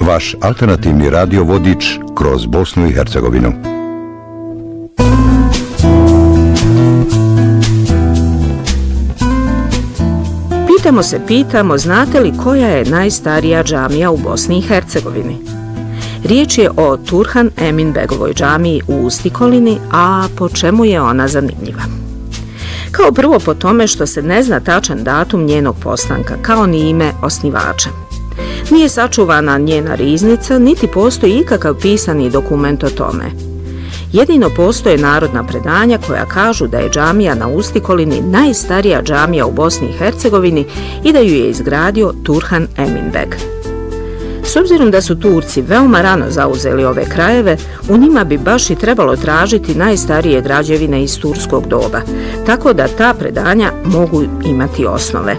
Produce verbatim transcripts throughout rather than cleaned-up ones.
Vaš alternativni radio vodič kroz Bosnu i Hercegovinu. Pitamo se, pitamo, znate li koja je najstarija džamija u Bosni i Hercegovini? Riječ je o Turhan Eminbegovoj džamiji u Ustikolini, a po čemu je ona zanimljiva? Kao prvo po tome što se ne zna tačan datum njenog postanka, kao ni ime osnivača. Nije sačuvana njena riznica, niti postoji ikakav pisani dokument o tome. Jedino postoje narodna predanja koja kažu da je džamija na Ustikolini najstarija džamija u Bosni i Hercegovini i da ju je izgradio Turhan Eminbeg. S obzirom da su Turci veoma rano zauzeli ove krajeve, u njima bi baš i trebalo tražiti najstarije građevine iz turskog doba, tako da ta predanja mogu imati osnove.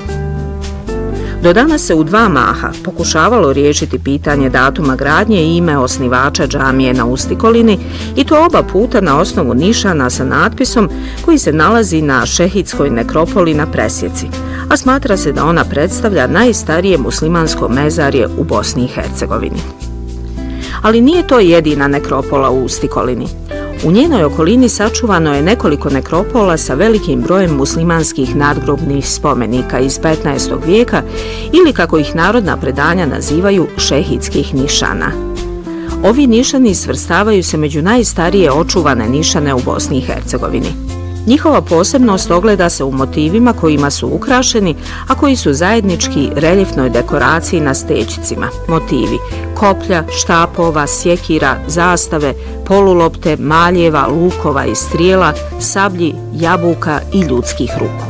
Do danas se u dva maha pokušavalo riješiti pitanje datuma gradnje i ime osnivača džamije na Ustikolini, i to oba puta na osnovu nišana sa natpisom koji se nalazi na šehidskoj nekropoli na Presjeci, a smatra se da ona predstavlja najstarije muslimansko mezarje u Bosni i Hercegovini. Ali nije to jedina nekropola u Ustikolini. U njenoj okolini sačuvano je nekoliko nekropola sa velikim brojem muslimanskih nadgrobnih spomenika iz petnaestog vijeka ili, kako ih narodna predanja nazivaju, šehidskih nišana. Ovi nišani svrstavaju se među najstarije očuvane nišane u Bosni i Hercegovini. Njihova posebnost ogleda se u motivima kojima su ukrašeni, a koji su zajednički reljefnoj dekoraciji na stećicima. Motivi koplja, štapova, sjekira, zastave, polulopte, maljeva, lukova i strijela, sablji, jabuka i ljudskih ruku.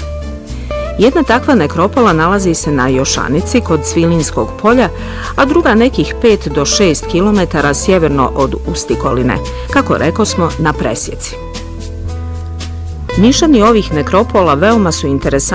Jedna takva nekropola nalazi se na Jošanici kod Cvilinskog polja, a druga nekih pet do šest kilometara sjeverno od Ustikoline, kako rekosmo, na Presjeci. Nišani ovih nekropola veoma su interesantni